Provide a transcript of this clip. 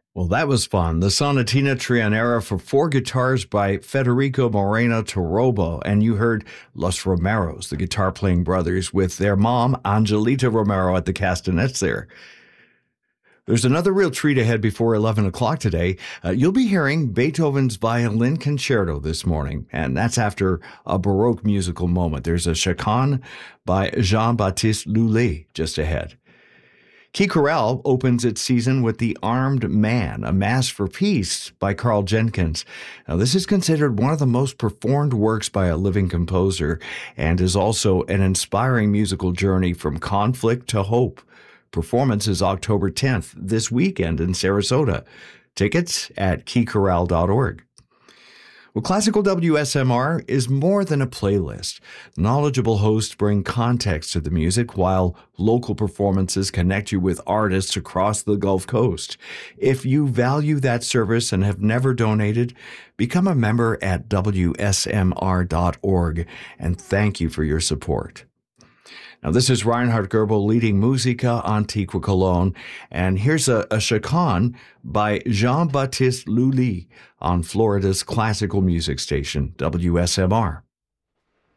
Well, that was fun. The Sonatina Trianera for four guitars by Federico Moreno Torobo. And you heard Los Romeros, the guitar playing brothers, with their mom, Angelita Romero, at the castanets there. There's another real treat ahead before 11 o'clock today. You'll be hearing Beethoven's Violin Concerto this morning, and that's after a Baroque musical moment. There's a chaconne by Jean-Baptiste Lully just ahead. Key Chorale opens its season with The Armed Man, a Mass for Peace by Carl Jenkins. Now, this is considered one of the most performed works by a living composer and is also an inspiring musical journey from conflict to hope. Performance is October 10th, this weekend in Sarasota. Tickets at keychorale.org. Well, Classical WSMR is more than a playlist. Knowledgeable hosts bring context to the music, while local performances connect you with artists across the Gulf Coast. If you value that service and have never donated, become a member at WSMR.org, and thank you for your support. Now, this is Reinhard Goebel leading Musica Antiqua Cologne, and here's a chaconne by Jean-Baptiste Lully on Florida's classical music station, WSMR.